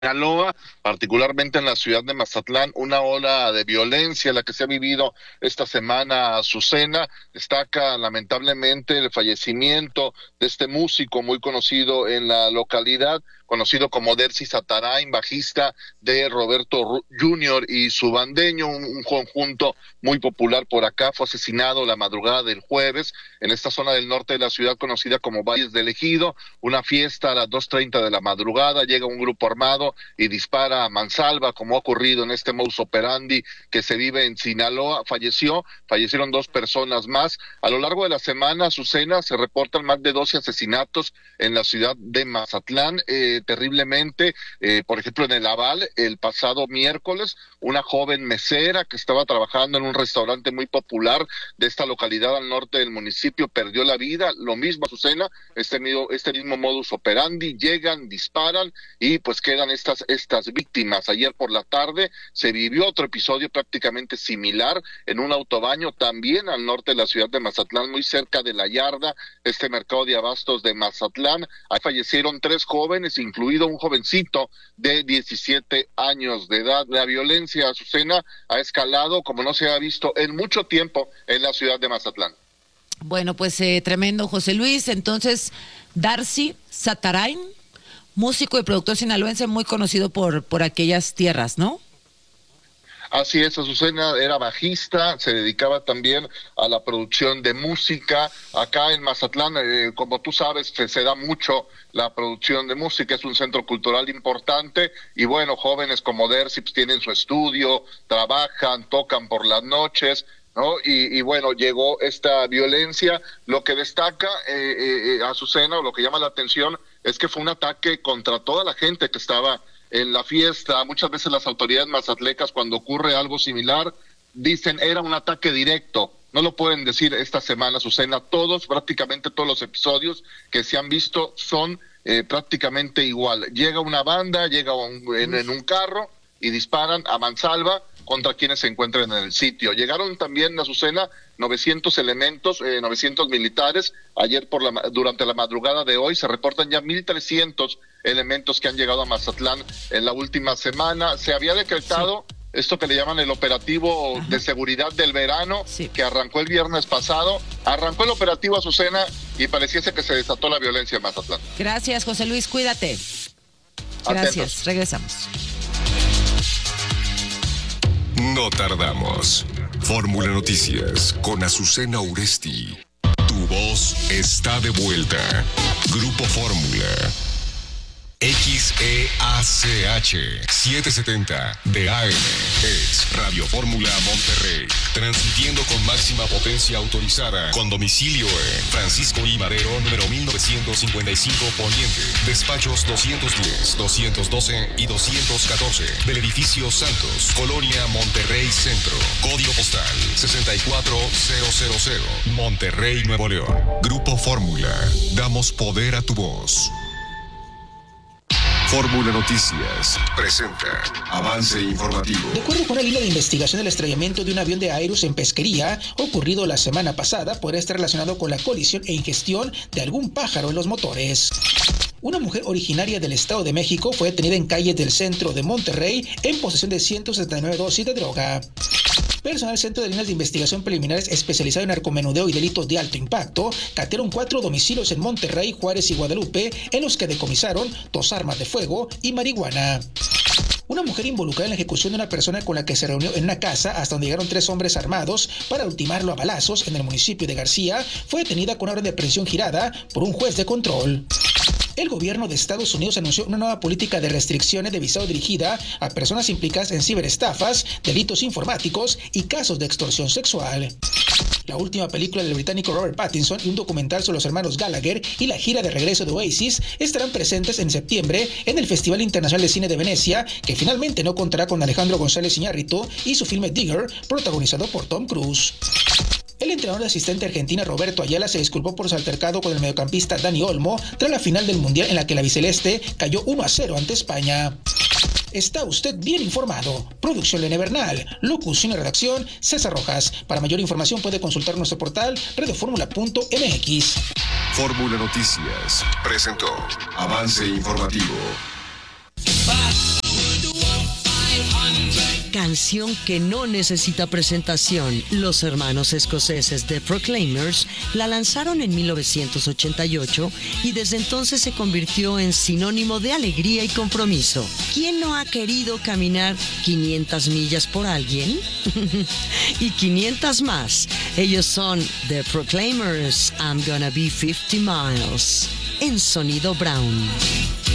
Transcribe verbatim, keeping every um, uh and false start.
Sinaloa, particularmente en la ciudad de Mazatlán, una ola de violencia la que se ha vivido esta semana. Azucena destaca lamentablemente el fallecimiento de este músico muy conocido en la localidad, conocido como Dercy Satarain, bajista de Roberto Junior y su bandeño, un, un conjunto muy popular por acá. Fue asesinado la madrugada del jueves en esta zona del norte de la ciudad conocida como Valles del Ejido. Una fiesta a las dos treinta de la madrugada, llega un grupo armado y dispara a mansalva, como ha ocurrido en este modus operandi que se vive en Sinaloa. Falleció, fallecieron dos personas más. A lo largo de la semana, Azucena, se reportan más de doce asesinatos en la ciudad de Mazatlán, eh, terriblemente. Eh, por ejemplo, en el Aval, el pasado miércoles, una joven mesera que estaba trabajando en un restaurante muy popular de esta localidad al norte del municipio perdió la vida. Lo mismo, Azucena, este mismo, este mismo modus operandi, llegan, disparan y pues quedan estas, estas víctimas. Ayer por la tarde se vivió otro episodio prácticamente similar en un autobaño también al norte de la ciudad de Mazatlán, muy cerca de La Yarda, este mercado de abastos de Mazatlán. Ahí fallecieron tres jóvenes, incluido un jovencito de diecisiete años de edad. La violencia, Azucena, ha escalado como no se ha visto en mucho tiempo en la ciudad de Mazatlán. Bueno, pues eh, tremendo, José Luis. Entonces, Dercy Satarain, músico y productor sinaloense muy conocido por, por aquellas tierras, ¿no? Así es, Azucena era bajista, se dedicaba también a la producción de música. Acá en Mazatlán, eh, como tú sabes, se, se da mucho la producción de música, es un centro cultural importante y bueno, jóvenes como Dercy pues, tienen su estudio, trabajan, tocan por las noches, ¿no? Y, y bueno, llegó esta violencia. Lo que destaca eh, eh, Azucena, o lo que llama la atención, es que fue un ataque contra toda la gente que estaba en la fiesta. Muchas veces las autoridades mazatlecas, cuando ocurre algo similar, dicen era un ataque directo. No lo pueden decir esta semana, Azucena. Todos, prácticamente todos los episodios que se han visto son eh, prácticamente igual. Llega una banda, llega un, en, en un carro y disparan a mansalva contra quienes se encuentran en el sitio. Llegaron también a Azucena novecientos elementos, eh, novecientos militares. Ayer por la durante la madrugada de hoy se reportan ya mil trescientos elementos que han llegado a Mazatlán en la última semana. Se había decretado sí. esto que le llaman el operativo Ajá. de seguridad del verano, sí. que arrancó el viernes pasado. Arrancó el operativo Azucena y pareciese que se desató la violencia en Mazatlán. Gracias, José Luis, cuídate. Gracias, Atentos. Regresamos. No tardamos. Fórmula Noticias con Azucena Uresti. Tu voz está de vuelta. Grupo Fórmula. X E A C H setecientos setenta de A M es Radio Fórmula Monterrey, transmitiendo con máxima potencia autorizada, con domicilio en Francisco I. Madero, número mil novecientos cincuenta y cinco Poniente, despachos doscientos diez, doscientos doce y doscientos catorce, del edificio Santos, Colonia Monterrey Centro, código postal sesenta y cuatro mil, Monterrey, Nuevo León. Grupo Fórmula, damos poder a tu voz. Fórmula Noticias presenta avance informativo. De acuerdo con la línea de investigación, el estrellamiento de un avión de Aerus en Pesquería, ocurrido la semana pasada, podría estar relacionado con la colisión e ingestión de algún pájaro en los motores. Una mujer originaria del Estado de México fue detenida en calles del centro de Monterrey en posesión de ciento setenta y nueve dosis de droga. Personal del Centro de Líneas de Investigación Preliminares especializado en narcomenudeo y delitos de alto impacto catearon cuatro domicilios en Monterrey, Juárez y Guadalupe, en los que decomisaron dos armas de fuego y marihuana. Una mujer involucrada en la ejecución de una persona con la que se reunió en una casa hasta donde llegaron tres hombres armados para ultimarlo a balazos en el municipio de García fue detenida con orden de aprehensión girada por un juez de control. El gobierno de Estados Unidos anunció una nueva política de restricciones de visado dirigida a personas implicadas en ciberestafas, delitos informáticos y casos de extorsión sexual. La última película del británico Robert Pattinson y un documental sobre los hermanos Gallagher y la gira de regreso de Oasis estarán presentes en septiembre en el Festival Internacional de Cine de Venecia, que finalmente no contará con Alejandro González Iñárritu y su filme Digger, protagonizado por Tom Cruise. El entrenador de asistente argentina Roberto Ayala se disculpó por su altercado con el mediocampista Dani Olmo tras la final del Mundial en la que la biceleste cayó uno a cero ante España. Está usted bien informado. Producción Lene Bernal, locución y redacción César Rojas. Para mayor información puede consultar nuestro portal radioformula punto m x. Fórmula Noticias presentó avance informativo. canción que no necesita presentación. Los hermanos escoceses The Proclaimers la lanzaron en mil novecientos ochenta y ocho y desde entonces se convirtió en sinónimo de alegría y compromiso. ¿Quién no ha querido caminar quinientas millas por alguien? Y quinientas más. Ellos son The Proclaimers, I'm Gonna Be fifty miles, en Sonido Brown.